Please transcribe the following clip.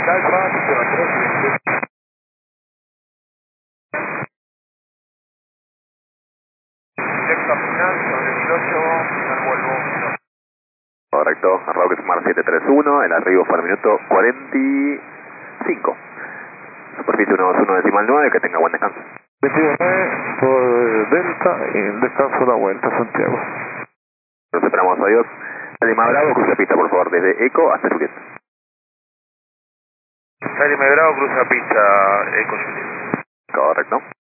Alfa, 03. Directo final, sobre el 18, al vuelvo. Correcto, Rocket Smart 731, el arribo fue al minuto 45. Superficie 121,9, que tenga buen descanso. 29 por Delta y descanso la vuelta a Santiago. Nos esperamos, adiós. Lima Bravo, cruza pista por favor, desde Eco hasta Juliet. Lima Bravo, cruza pista, Eco Juliet. Correcto.